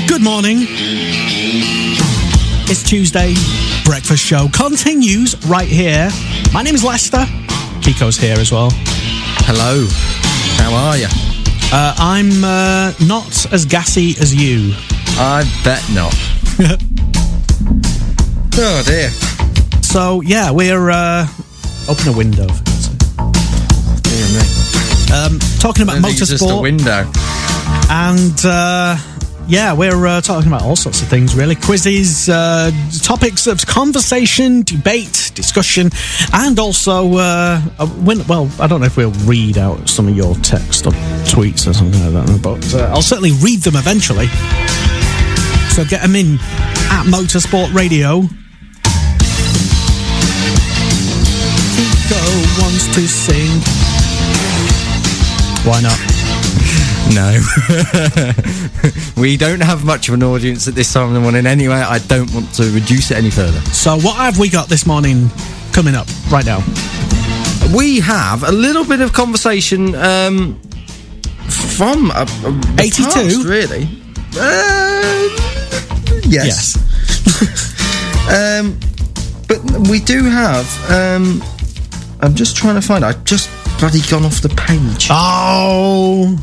Good morning. It's Tuesday. Breakfast show continues right here. My name is Lester. Kiko's here as well. Hello. How are you? I'm not as gassy as you. I bet not. Oh dear. So yeah, we're open a window. Dear me. Talking about motorsport. It's just a window. And yeah, we're talking about all sorts of things, really. Quizzes, topics of conversation, debate, discussion, and also, well, I don't know if we'll read out some of your text or tweets or something like that, but I'll certainly read them eventually. So get them in at Motorsport Radio. Kiko wants to sing. Why not? No. We don't have much of an audience at this time of the morning anyway. I don't want to reduce it any further. So what have we got this morning coming up right now? We have a little bit of conversation from 82? past, really. Yes. But we do have... I'm just trying to find... I've just bloody gone off the page. Oh...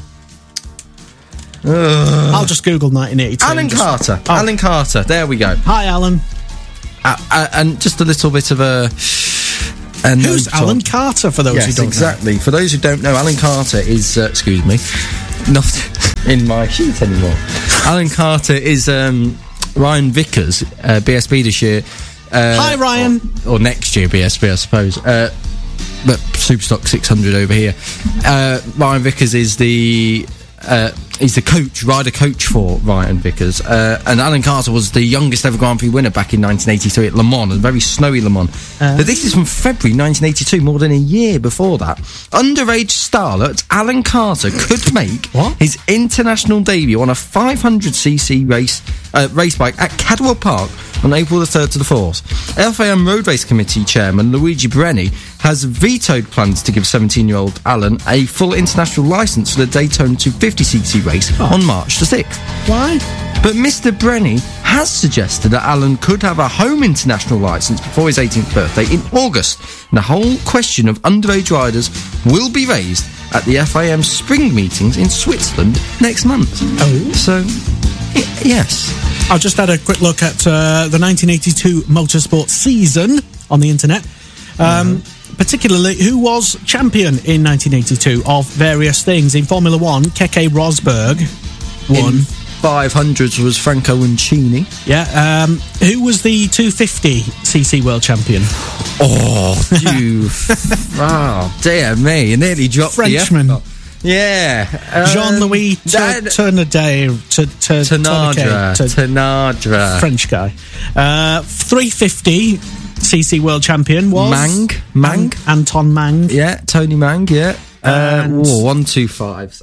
I'll just Google 1982. Alan Carter. Oh. Alan Carter. There we go. Hi, Alan. And just a little bit of a who's Alan Carter, for those who don't know? Exactly. For those who don't know, Alan Carter is... excuse me. Not in my sheet anymore. Alan Carter is Ryan Vickers, BSB this year. Hi, Ryan. Or next year, BSB, I suppose. But Superstock 600 over here. Ryan Vickers is the... he's the rider coach for Ryan Vickers, and Alan Carter was the youngest ever Grand Prix winner back in 1983 at Le Mans, a very snowy Le Mans. But this is from February 1982, more than a year before that. Underage starlet Alan Carter could make his international debut on a 500cc race bike at Cadwell Park on April the 3rd to the 4th. FAM Road Race Committee Chairman Luigi Brenni has vetoed plans to give 17-year-old Alan a full international licence for the Daytona 250cc race on March the 6th. Why? But Mr. Brenni has suggested that Alan could have a home international licence before his 18th birthday in August. And the whole question of underage riders will be raised at the FAM spring meetings in Switzerland next month. Oh. So, yes. I just had a quick look at the 1982 motorsport season on the internet. Particularly, who was champion in 1982 of various things? In Formula 1, Keke Rosberg won. In 500s was Franco Uncini. Yeah. Who was the 250cc world champion? Oh, you... oh, dear me. You nearly dropped Frenchman. the F. Yeah. Jean-Louis Ternadre. Ternadre. French guy. 350cc world champion was... Mang. Anton Mang. Yeah, Tony Mang, yeah. And 125s.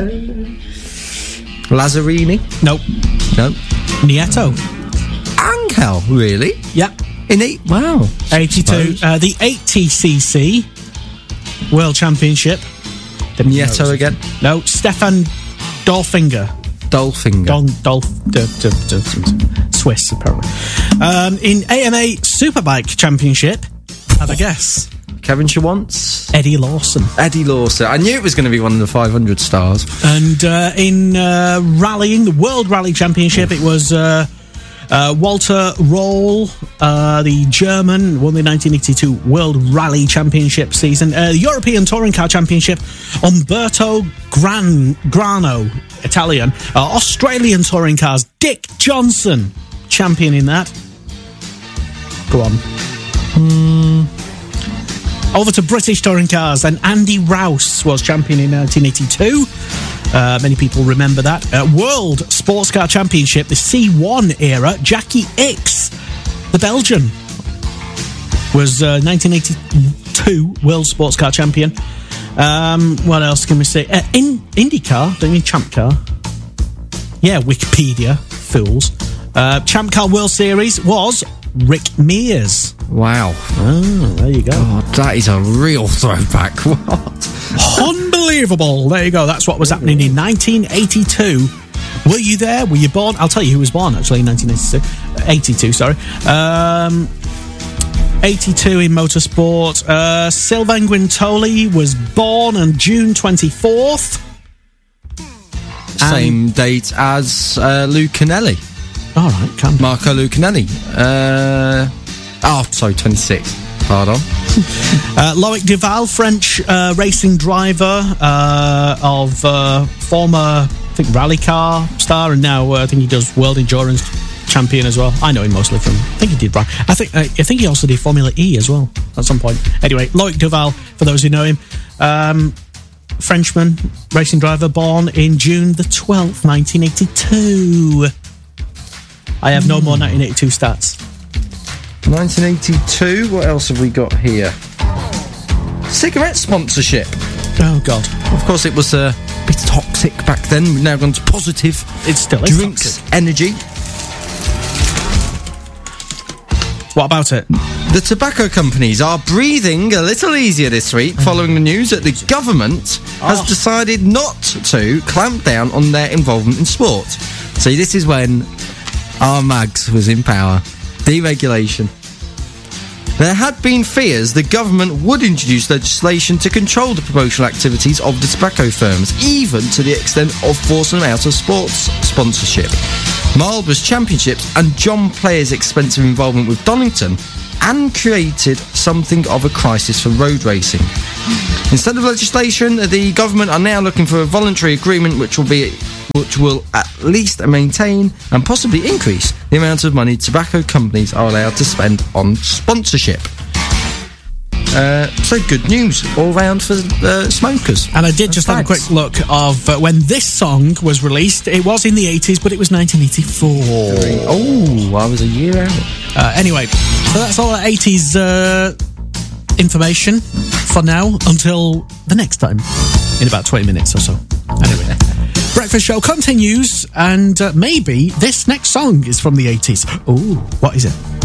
Lazzarini. Nope. Nieto. Angel, really? Yeah. Wow. 82. The 80cc world championship. Nieto again? No, Stefan Dolfinger. Swiss, apparently. In AMA Superbike Championship, have a guess. Kevin Schwantz. Eddie Lawson. I knew it was going to be one of the 500 stars. And in rallying, the World Rally Championship, it was Walter Roll, the German, won the 1982 World Rally Championship season. The European Touring Car Championship, Umberto Grano, Italian. Australian Touring Cars, Dick Johnson, champion in that. Go on. Over to British Touring Cars, and Andy Rouse was champion in 1982. Many people remember that. World Sports Car Championship, the C1 era, Jackie Ickx, the Belgian, was 1982 World Sports Car Champion. What else can we say? IndyCar, don't you mean Champ Car? Yeah, Wikipedia, fools. Champ Car World Series was Rick Mears. Wow. Oh, there you go. God, that is a real throwback. What? Unbelievable. There you go. That's what was happening in 1982 Were you there? Were you born? I'll tell you who was born, actually, in 1982. 82, sorry. 82 in motorsport. Sylvain Guintoli was born on June 24th. Same date as Lucanelli. All right, can Marco Lucanelli. 26. Pardon. Loic Duval, French racing driver of former, I think, rally car star, and now I think he does World Endurance Champion as well. I know him mostly from, I think he did Brian. I think he also did Formula E as well at some point. Anyway, Loic Duval, for those who know him, Frenchman, racing driver, born in June the 12th, 1982. I have no more 1982 stats. 1982, what else have we got here? Cigarette sponsorship. Oh, God. Of course, it was a bit toxic back then. We've now gone to positive. It still is drinks, toxic. energy. What about it? The tobacco companies are breathing a little easier this week following the news that the government has decided not to clamp down on their involvement in sport. See, this is when our Mags was in power. Deregulation. There had been fears the government would introduce legislation to control the promotional activities of the tobacco firms, even to the extent of forcing them out of sports sponsorship. Marlborough's championships and John Player's expensive involvement with Donington and created something of a crisis for road racing. Instead of legislation, the government are now looking for a voluntary agreement which will at least maintain and possibly increase the amount of money tobacco companies are allowed to spend on sponsorship. So good news all round for smokers. And I did just have a quick look of when this song was released. It was in the 80s, but it was 1984. Oh, I was a year out. Anyway, so that's all our 80s information for now, until the next time, in about 20 minutes or so. Anyway, Breakfast Show continues, and maybe this next song is from the 80s. Ooh, what is it?